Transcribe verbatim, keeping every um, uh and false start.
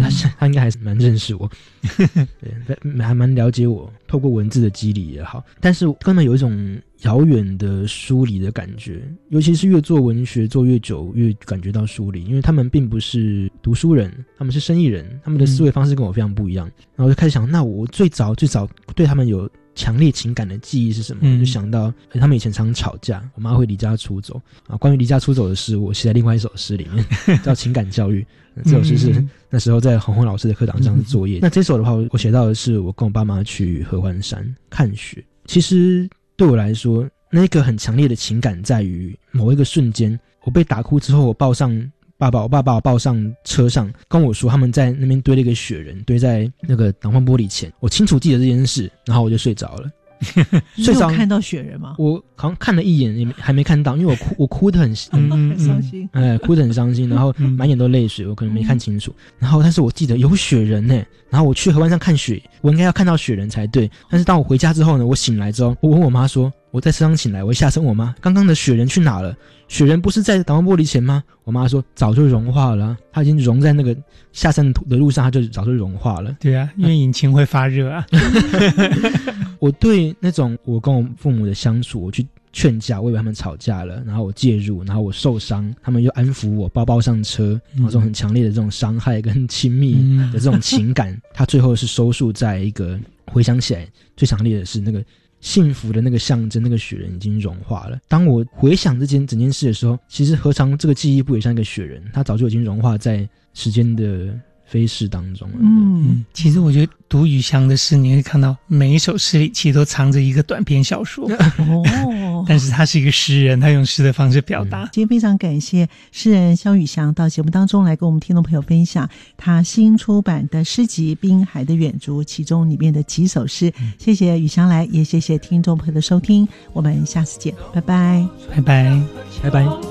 他他应该还是蛮认识我，对，还蛮了解我，透过文字的肌理也好，但是根本有一种遥远的疏离的感觉，尤其是越做文学做越久越感觉到疏离，因为他们并不是读书人，他们是生意人，他们的思维方式跟我非常不一样，嗯、然后我就开始想，那我最早最早对他们有强烈情感的记忆是什么？嗯、就想到、欸、他们以前常吵架，我妈会离家出走啊。关于离家出走的诗，我写在另外一首诗里面，叫《情感教育》。这首诗是那时候在洪洪老师的课堂上的作业。嗯、那这首的话，我写到的是我跟我爸妈去合欢山看雪。其实对我来说，那个很强烈的情感在于某一个瞬间，我被打哭之后，我抱上爸爸，我爸把我抱上车上，跟我说他们在那边堆了一个雪人，堆在那个挡风玻璃前。我清楚记得这件事，然后我就睡着了。 睡着看到雪人吗？ 我好像看了一眼，也还没看到，因为我哭，我哭得很， 嗯、很伤心， 哎，哭得很伤心，然后满眼都泪水，我可能没看清楚。然后，但是我记得有雪人呢。然后我去河湾上看雪，我应该要看到雪人才对。但是当我回家之后呢，我醒来之后，我问我妈说，我在车上醒来，我一下车问我妈，刚刚的雪人去哪了？雪人不是在挡风玻璃前吗？我妈说早就融化了，它已经融在那个下山的路上，它就早就融化了。 对啊，因为引擎会发热啊。 我对那种我跟我父母的相处，我去劝架，我以为他们吵架了，然后我介入，然后我受伤，他们又安抚我，抱抱上车，然后这种很强烈的这种伤害跟亲密的这种情感，嗯、它最后是收束在一个回想起来最强烈的是那个幸福的那个象征，那个雪人已经融化了。当我回想这件整件事的时候，其实何尝这个记忆不也像一个雪人，它早就已经融化在时间的飞逝当中了。 嗯，其实我觉得读雨翔的诗，你会看到每一首诗里其实都藏着一个短篇小说。哦，但是他是一个诗人，他用诗的方式表达。 嗯、今天非常感谢诗人萧雨翔到节目当中来跟我们听众朋友分享他新出版的诗集《滨海的远足》其中里面的几首诗。嗯、谢谢雨翔来，也谢谢听众朋友的收听，我们下次见，拜拜， 拜拜， 拜拜。